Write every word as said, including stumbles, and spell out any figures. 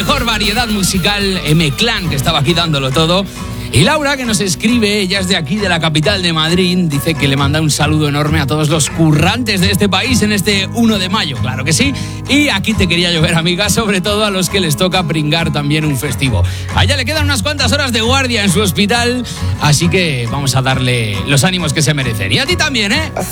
mejor variedad musical, M-Clan, que estaba aquí dándolo todo. Y Laura, que nos escribe, ella es de aquí, de la capital de Madrid, dice que le manda un saludo enorme a todos los currantes de este país en este uno de mayo, claro que sí. Y aquí te quería llover, amiga, sobre todo a los que les toca pringar también un festivo. A ella le quedan unas cuantas horas de guardia en su hospital, así que vamos a darle los ánimos que se merecen. Y a ti también, ¿eh?